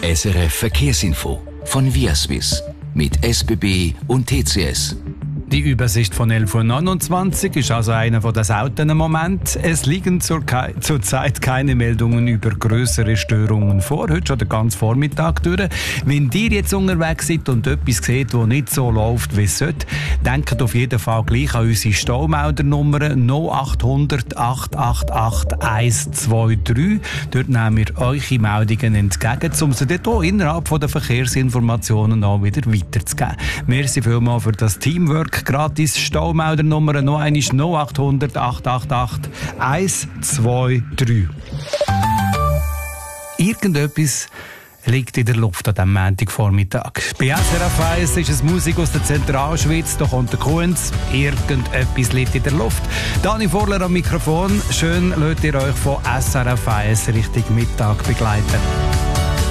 SRF Verkehrsinfo von Viaswiss mit SBB und TCS. Die Übersicht von 11.29 Uhr ist also einer der seltenen Momente. Es liegen zurzeit keine Meldungen über grössere Störungen vor, heute schon den ganzen Vormittag durch. Wenn ihr jetzt unterwegs seid und etwas seht, das nicht so läuft, wie es sollte, denkt auf jeden Fall gleich an unsere Staumeldernummer 0800 888 123. Dort nehmen wir eure Meldungen entgegen, um sie dort auch innerhalb der Verkehrsinformationen auch wieder weiterzugeben. Merci vielmals für das Teamwork. Gratis Staumeldernummer noch einmal 0800 888 123. Irgendetwas liegt in der Luft an diesem Montagvormittag. Bei SRF 1 ist es Musik aus der Zentralschweiz, da kommt der Kunz. Irgendetwas liegt in der Luft. Dani Vorler am Mikrofon. Schön, lasst ihr euch von SRF 1 Richtung Mittag begleiten.